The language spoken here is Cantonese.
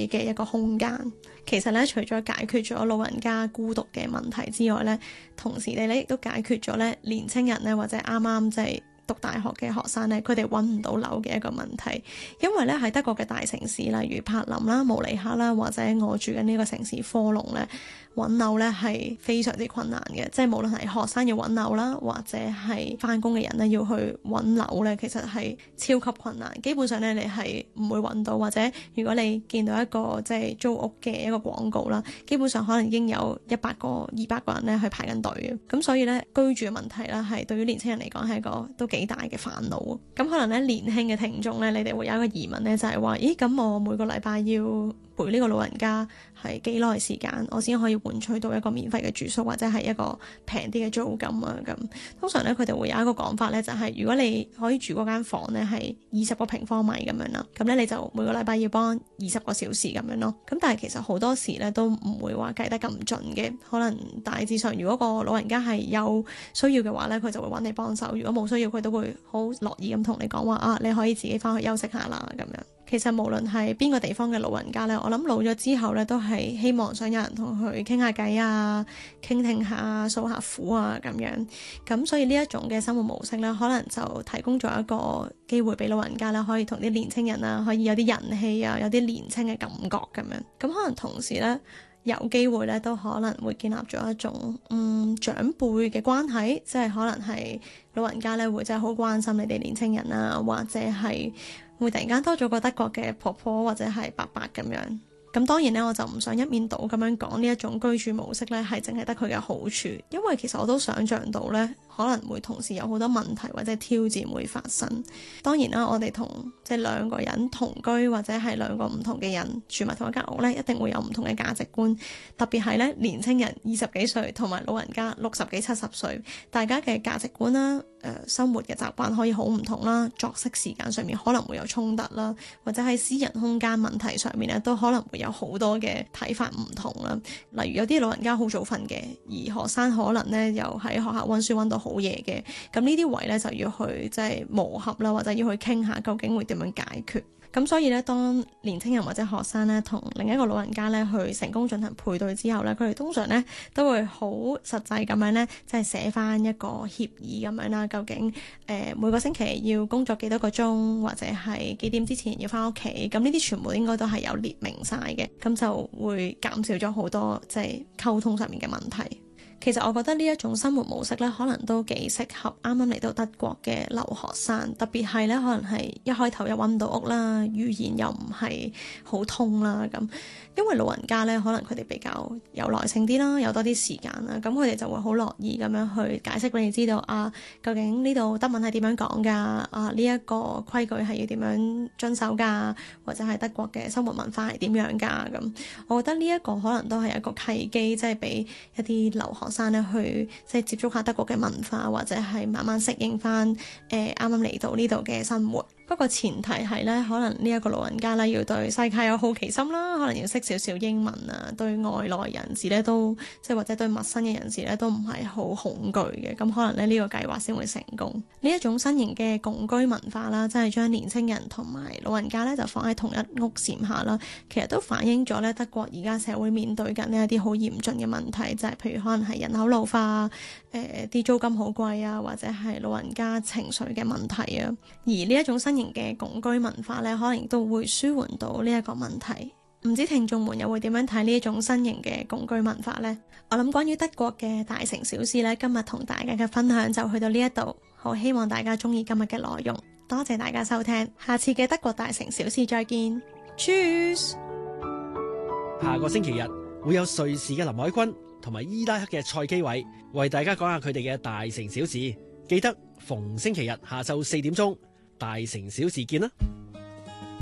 己嘅一個空間。其實咧，除咗解決咗老人家孤獨嘅問題之外咧，同時你咧亦都解決咗咧年青人咧或者啱啱即係讀大學嘅學生咧，佢哋揾唔到樓嘅一個問題。因為咧喺德國嘅大城市，例如柏林啦、慕尼黑啦，或者我住緊呢個城市科隆咧，揾樓咧係非常之困難嘅。即係無論係學生要揾樓啦，或者係返工嘅人咧要去揾樓咧，其實係超級困難。基本上咧，你係唔會揾到，或者如果你見到一個即係租屋嘅一個廣告啦，基本上可能已經有100個、200個人咧去排緊隊嘅。咁所以咧，居住嘅問題啦，係對於年輕人嚟講係一個都幾大嘅煩惱。咁可能咧，年輕嘅聽眾咧，你哋會有一個疑問咧，就係話：咦，咁我每個禮拜要陪呢個老人家係幾耐時間，我先可以換取到一個免費嘅住宿或者係一個平啲嘅租金啊？咁通常咧，佢哋會有一個講法咧，就係如果你可以住嗰間房咧係20個平方米咁樣啦，咁咧你就每個禮拜要幫20個小時咁樣咯。咁但係其實好多時咧都唔會話計得咁盡嘅，可能大致上如果個老人家係有需要嘅話咧，佢就會揾你幫手；如果冇需要，佢都會好樂意咁同你講話啊，你可以自己翻去休息下啦咁樣。其實無論係邊個地方嘅老人家咧，我諗老咗之後咧，都係希望想有人同佢傾下偈啊，傾聽下、訴下苦啊咁樣。咁所以呢一種嘅生活模式咧，可能就提供咗一個機會俾老人家啦，可以同啲年青人啊，可以有啲人氣啊，有啲年青嘅感覺咁樣。咁可能同時咧，有機會咧都可能會建立咗一種長輩嘅關係，即係可能係老人家咧會真係好關心你哋年青人啊，或者係會突然間多咗個德國嘅婆婆或者係伯伯咁樣。咁當然咧，我就唔想一面倒咁樣講呢一種居住模式咧係淨係得佢嘅好處，因為其實我都想像到咧可能會同時有好多問題或者挑戰會發生。當然啦，我哋同即係兩個人同居或者係兩個唔同嘅人住埋同一間屋咧，一定會有唔同嘅價值觀。特別係咧年青人20幾歲同埋老人家60幾70歲，大家嘅價值觀啦、生活嘅習慣可以好唔同啦，作息時間上面可能會有衝突啦，或者喺私人空間問題上面咧都可能會有好多嘅睇法唔同啦。例如有啲老人家好早瞓嘅，而學生可能咧又喺學校溫書溫到好夜嘅，咁呢啲位咧就要去即係磨合啦，或者要去傾下究竟會點樣解決。咁所以咧，當年輕人或者學生咧同另一個老人家咧去成功進行配對之後咧，佢哋通常咧都會好實際咁樣咧，即係寫翻一個協議咁樣啦。究竟每個星期要工作幾多個鐘，或者係幾點之前要翻屋企，咁呢啲全部應該都係有列明晒嘅，咁就會減少咗好多即係溝通上面嘅問題。其實我覺得呢一種生活模式咧，可能都幾適合啱啱嚟到德國嘅留學生，特別係咧可能係一開頭又揾唔到屋啦，語言又唔係好通啦咁。因為老人家咧，可能佢哋比較有耐性啲啦，有多啲時間啦，咁佢哋就會好樂意咁樣去解釋俾你知道啊，究竟呢度德文係點樣講㗎？啊，呢一個規矩係要點樣遵守㗎？或者係德國嘅生活文化係點樣㗎？咁我覺得呢一個可能都係一個契機，即係俾一啲留學生咧去即係接觸下德國嘅文化，或者係慢慢適應翻啱啱嚟到呢度嘅生活。不過前提係咧，可能呢一個老人家咧要對世界有好奇心啦，可能要識少少英文啊，對外來人士咧都即係或者對陌生嘅人士咧都唔係好恐懼嘅，咁可能咧呢個計劃先會成功。呢一種新型嘅共居文化啦，即係將年輕人同埋老人家咧就放喺同一屋檐下啦，其實都反映咗咧德國而家社會面對緊呢一啲好嚴峻嘅問題，就係譬如可能係人口老化、啲租金好貴啊，或者係老人家情緒嘅問題啊。而呢一種新型嘅共居文化咧，可能亦都會舒緩到呢一個問題。唔知聽眾們又會點樣睇呢一種新型嘅共居文化呢？我諗關於德國嘅大城小事咧，今日同大家嘅分享就去到呢一度。好希望大家中意今日嘅內容，多謝大家收聽，下次嘅德國大城小事再見。Tschüss。 下個星期日會有瑞士嘅林海坤同埋伊拉克嘅蔡基偉為大家講下佢哋嘅大城小事。記得逢星期日下晝4點鐘，大城小事見啦。